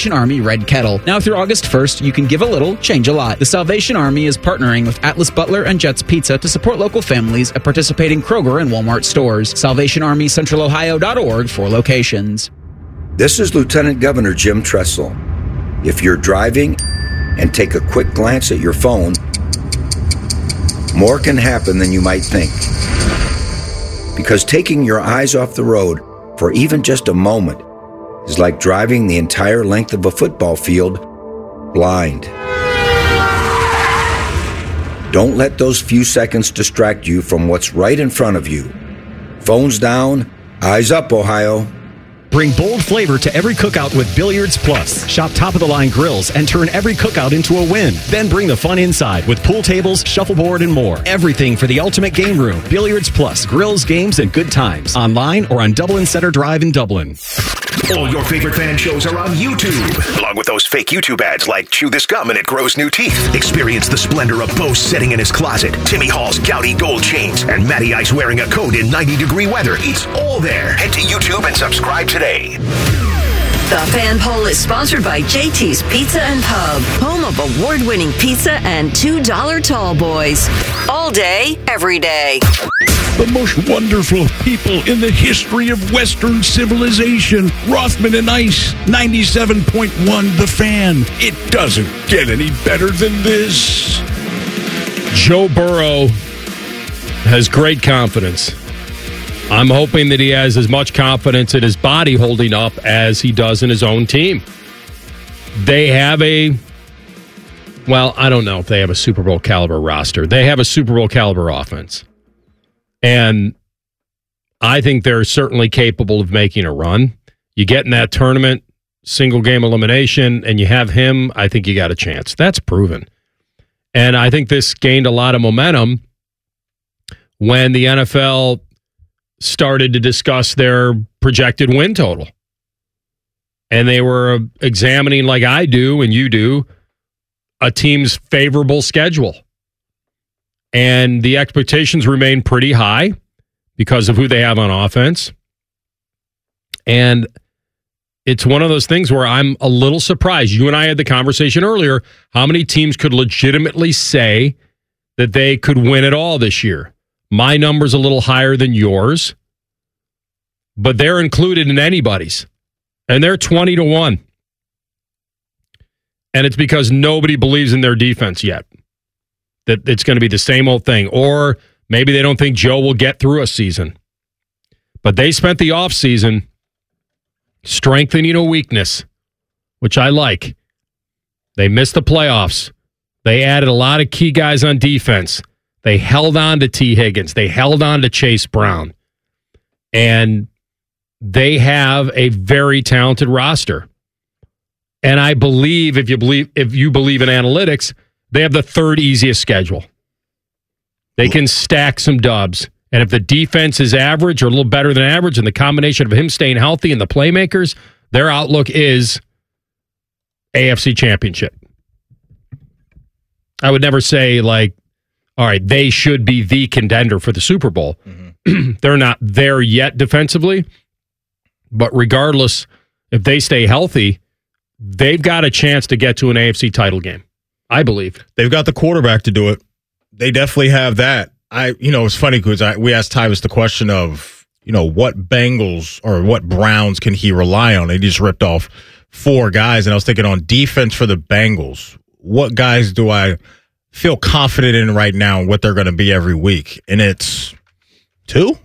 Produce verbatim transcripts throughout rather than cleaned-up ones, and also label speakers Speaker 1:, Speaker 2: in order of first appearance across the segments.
Speaker 1: Salvation Army Red Kettle. Now through August first, you can give a little, change a lot. The Salvation Army is partnering with Atlas Butler and Jets Pizza to support local families at participating Kroger and Walmart stores. Salvation Army Central Ohio dot org for locations.
Speaker 2: This is Lieutenant Governor Jim Tressel. If you're driving and take a quick glance at your phone, more can happen than you might think. Because taking your eyes off the road for even just a moment is like driving the entire length of a football field blind. Don't let those few seconds distract you from what's right in front of you. Phones down, eyes up, Ohio.
Speaker 3: Bring bold flavor to every cookout with Billiards Plus. Shop top-of-the-line grills and turn every cookout into a win. Then bring the fun inside with pool tables, shuffleboard, and more. Everything for the ultimate game room. Billiards Plus. Grills, games, and good times. Online or on Dublin Center Drive in Dublin.
Speaker 4: All your favorite fan shows are on YouTube, along with those fake YouTube ads like Chew This Gum and It Grows New Teeth. Experience the splendor of Bo sitting in his closet, Timmy Hall's gouty gold chains, and Matty Ice wearing a coat in ninety-degree weather. It's all there. Head to YouTube and subscribe today.
Speaker 5: The Fan Poll is sponsored by J T's Pizza and Pub, home of award-winning pizza and two dollar tall boys. All day, every day.
Speaker 6: The most wonderful people in the history of Western civilization. Rothman and Ice, ninety-seven point one The Fan. It doesn't get any better than this.
Speaker 7: Joe Burrow has great confidence. I'm hoping that he has as much confidence in his body holding up as he does in his own team. They have a, well, I don't know if they have a Super Bowl caliber roster. They have a Super Bowl caliber offense. And I think they're certainly capable of making a run. You get in that tournament, single game elimination, and you have him, I think you got a chance. That's proven. And I think this gained a lot of momentum when the N F L started to discuss their projected win total. And they were examining, like I do and you do, a team's favorable schedule. And the expectations remain pretty high because of who they have on offense. And it's one of those things where I'm a little surprised. You and I had the conversation earlier, how many teams could legitimately say that they could win it all this year? My number's a little higher than yours, but they're included in anybody's. And they're twenty to one. And it's because nobody believes in their defense yet. That it's going to be the same old thing. Or maybe they don't think Joe will get through a season. But they spent the offseason strengthening a weakness, which I like. They missed the playoffs. They added a lot of key guys on defense. They held on to T. Higgins. They held on to Chase Brown. And they have a very talented roster. And I believe, if you believe, if you believe in analytics, they have the third easiest schedule. They can stack some dubs. And if the defense is average or a little better than average, and the combination of him staying healthy and the playmakers, their outlook is A F C Championship. I would never say, like, all right, they should be the contender for the Super Bowl. Mm-hmm. They're not there yet defensively. But regardless, if they stay healthy, they've got a chance to get to an A F C title game. I believe.
Speaker 8: They've got the quarterback to do it. They definitely have that. I, you know, it's funny because I, we asked Tyvis the question of, you know, what Bengals or what Browns can he rely on? They just ripped off four guys, and I was thinking on defense for the Bengals, what guys do I feel confident in right now and what they're going to be every week? And it's two,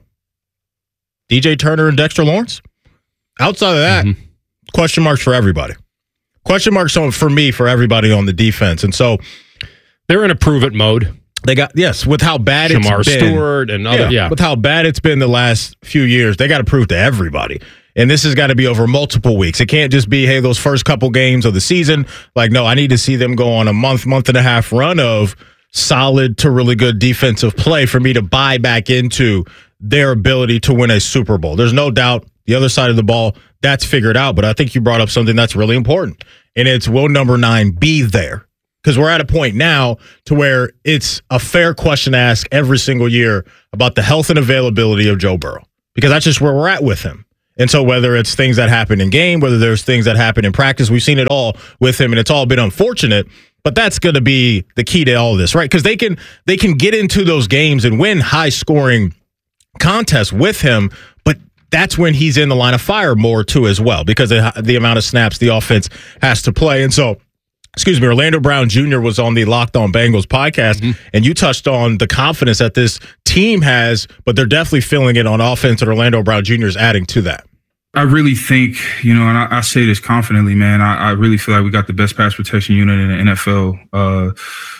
Speaker 8: D J Turner and Dexter Lawrence. Outside of that, mm-hmm. question marks for everybody. Question marks on for me for everybody on the defense, and so
Speaker 7: they're in a prove it mode.
Speaker 8: They got yes with how bad
Speaker 7: Shamar
Speaker 8: it's been.
Speaker 7: Stewart and other, yeah, yeah,
Speaker 8: with how bad it's been the last few years, they got to prove to everybody. And this has got to be over multiple weeks. It can't just be, hey, those first couple games of the season. Like, no, I need to see them go on a month, month and a half run of solid to really good defensive play for me to buy back into their ability to win a Super Bowl. There's no doubt the other side of the ball, that's figured out. But I think you brought up something that's really important. And it's, will number nine be there? Because we're at a point now to where it's a fair question to ask every single year about the health and availability of Joe Burrow. Because that's just where we're at with him. And so whether it's things that happen in game, whether there's things that happen in practice, we've seen it all with him, and it's all been unfortunate. But that's going to be the key to all of this, right? Because they can they can get into those games and win high-scoring contests with him, but that's when he's in the line of fire more, too, as well, because of the amount of snaps the offense has to play. And so, excuse me, Orlando Brown Junior was on the Locked On Bengals podcast, mm-hmm. and you touched on the confidence that this team has, but they're definitely feeling it on offense, and Orlando Brown Junior is adding to that.
Speaker 9: I really think, you know, and I, I say this confidently, man, I, I really feel like we got the best pass protection unit in the N F L. Uh,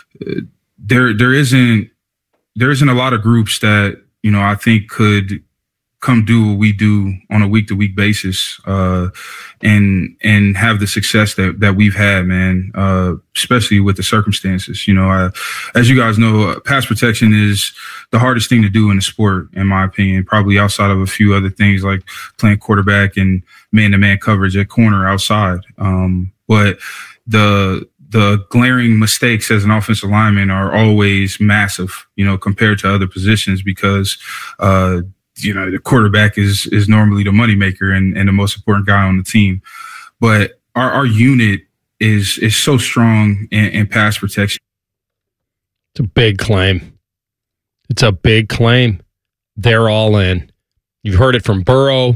Speaker 9: there, there isn't, there isn't a lot of groups that, you know, I think could come do what we do on a week to week basis, uh, and, and have the success that, that we've had, man, uh, especially with the circumstances. You know, I, as you guys know, uh, pass protection is the hardest thing to do in the sport, in my opinion, probably outside of a few other things like playing quarterback and man to man coverage at corner outside. Um, but the, the glaring mistakes as an offensive lineman are always massive, you know, compared to other positions because, uh, you know, the quarterback is is normally the moneymaker and, and the most important guy on the team. But our, our unit is is so strong in, in pass protection.
Speaker 7: It's a big claim. It's a big claim. They're all in. You've heard it from Burrow.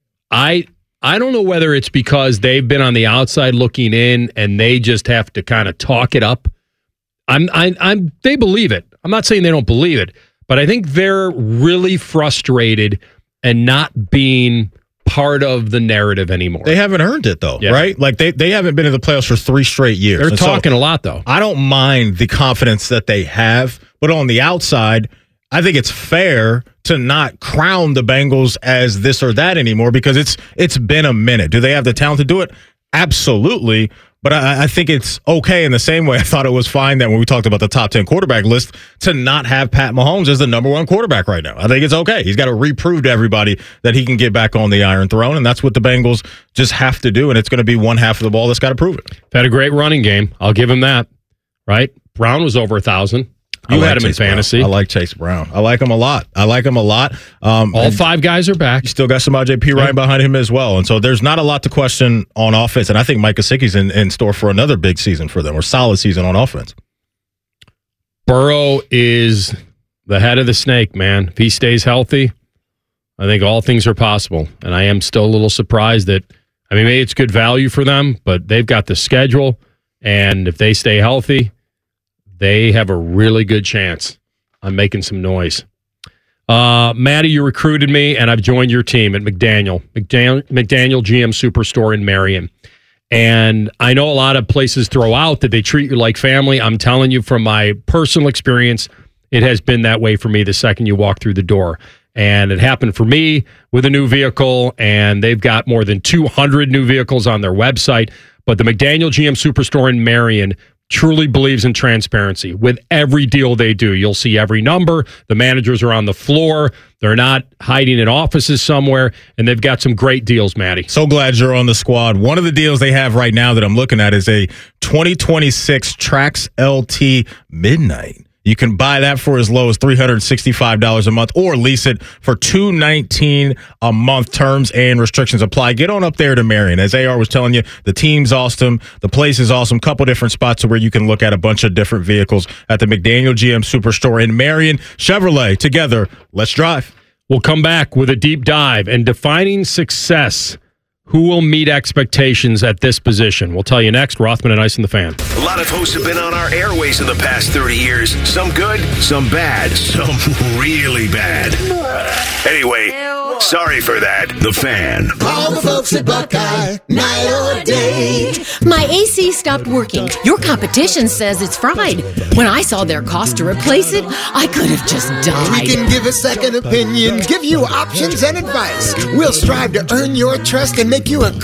Speaker 7: I I don't know whether it's because they've been on the outside looking in and they just have to kind of talk it up. I'm I, I'm they believe it. I'm not saying they don't believe it. But I think they're really frustrated and not being part of the narrative anymore.
Speaker 8: They haven't earned it, though,
Speaker 7: yeah.
Speaker 8: right? Like, they, they haven't been in the playoffs for three straight years.
Speaker 7: They're
Speaker 8: and
Speaker 7: talking
Speaker 8: so
Speaker 7: a lot, though.
Speaker 8: I don't mind the confidence that they have, but on the outside, I think it's fair to not crown the Bengals as this or that anymore because it's it's been a minute. Do they have the talent to do it? Absolutely. But I, I think it's okay in the same way I thought it was fine that when we talked about the top ten quarterback list to not have Pat Mahomes as the number one quarterback right now. I think it's okay. He's got to reprove to everybody that he can get back on the Iron Throne, and that's what the Bengals just have to do, and it's going to be one half of the ball that's got to prove it.
Speaker 7: Had a great running game. I'll give him that, right? Brown was over one thousand. You
Speaker 8: like
Speaker 7: had him
Speaker 8: Chase
Speaker 7: in fantasy.
Speaker 8: Brown. I like Chase Brown. I like him a lot. I like him a lot. Um,
Speaker 7: All five guys are back.
Speaker 8: You still got some Samaje Perine yep. behind him as well. And so there's not a lot to question on offense. And I think Mike Gesicki's in, in store for another big season for them, or solid season on offense.
Speaker 7: Burrow is the head of the snake, man. If he stays healthy, I think all things are possible. And I am still a little surprised that, I mean, maybe it's good value for them, but they've got the schedule. And if they stay healthy, they have a really good chance on making some noise. Uh, Maddie, you recruited me, and I've joined your team at McDaniel, McDaniel, McDaniel G M Superstore in Marion. And I know a lot of places throw out that they treat you like family. I'm telling you from my personal experience, it has been that way for me the second you walk through the door. And it happened for me with a new vehicle, and they've got more than two hundred new vehicles on their website. But the McDaniel G M Superstore in Marion truly believes in transparency with every deal they do. You'll see every number. The managers are on the floor. They're not hiding in offices somewhere, and they've got some great deals, Matty.
Speaker 8: So glad you're on the squad. One of the deals they have right now that I'm looking at is a twenty twenty-six Trax L T Midnight. You can buy that for as low as three hundred sixty-five dollars a month or lease it for two hundred nineteen dollars a month. Terms and restrictions apply. Get on up there to Marion. As A R was telling you, the team's awesome. The place is awesome. Couple different spots where you can look at a bunch of different vehicles at the McDaniel G M Superstore in Marion. Chevrolet, together, let's drive.
Speaker 7: We'll come back with a deep dive and defining success. Who will meet expectations at this position? We'll tell you next. Rothman and Ice and the Fan.
Speaker 4: A lot of hosts have been on our airways in the past thirty years. Some good, some bad, some really bad. Anyway, sorry for that. The Fan.
Speaker 10: All the folks at Buckeye, night or day. My A C stopped working. Your competition says it's fried. When I saw their cost to replace it, I could have just died.
Speaker 11: We can give a second opinion, give you options and advice. We'll strive to earn your trust and make you a